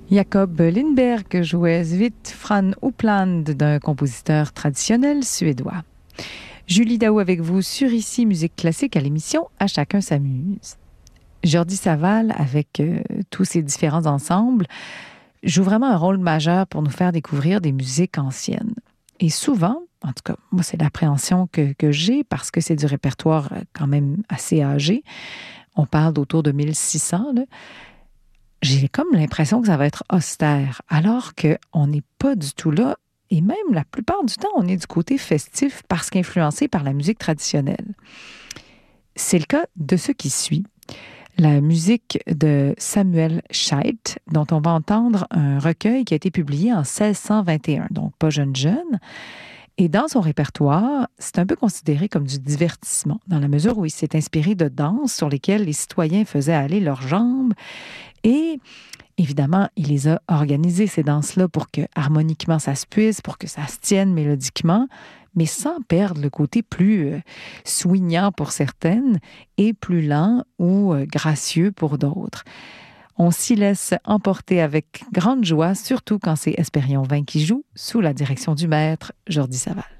Jacob Lindberg jouait Svit Fran Uppland d'un compositeur traditionnel suédois. Julie Daou avec vous sur Ici Musique Classique à l'émission À chacun s'amuse. Jordi Saval, avec tous ses différents ensembles, joue vraiment un rôle majeur pour nous faire découvrir des musiques anciennes. Et souvent, en tout cas, moi c'est l'appréhension que j'ai parce que c'est du répertoire quand même assez âgé. On parle d'autour de 1600, là. J'ai comme l'impression que ça va être austère, alors qu'on n'est pas du tout là. Et même la plupart du temps, on est du côté festif parce qu'influencé par la musique traditionnelle. C'est le cas de ce qui suit. La musique de Samuel Scheidt, dont on va entendre un recueil qui a été publié en 1621, donc pas jeune. Et dans son répertoire, c'est un peu considéré comme du divertissement, dans la mesure où il s'est inspiré de danses sur lesquelles les citoyens faisaient aller leurs jambes. Et évidemment, il les a organisées, ces danses-là, pour que harmoniquement ça se puisse, pour que ça se tienne mélodiquement, mais sans perdre le côté plus swingant pour certaines et plus lent ou gracieux pour d'autres. On s'y laisse emporter avec grande joie, surtout quand c'est Espérion 20 qui joue, sous la direction du maître Jordi Saval.